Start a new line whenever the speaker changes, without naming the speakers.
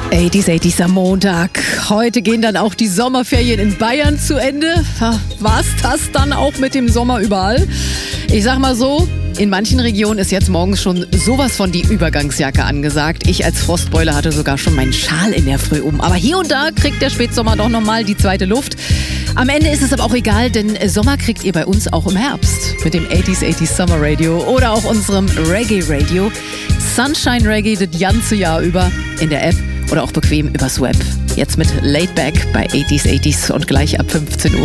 80s am Montag. Heute gehen dann auch die Sommerferien in Bayern zu Ende. War's das dann auch mit dem Sommer überall? Ich sag mal so, in manchen Regionen ist jetzt morgens schon sowas von die Übergangsjacke angesagt. Ich als Frostbeule hatte sogar schon meinen Schal in der Früh um. Aber hier und da kriegt der Spätsommer doch nochmal die zweite Luft. Am Ende ist es aber auch egal, denn Sommer kriegt ihr bei uns auch im Herbst. Mit dem 80s Summer Radio oder auch unserem Reggae Radio. Sunshine Reggae das ganze Jahr über in der App oder auch bequem übers Web. Jetzt mit Laid Back bei 80s und gleich ab 15 Uhr.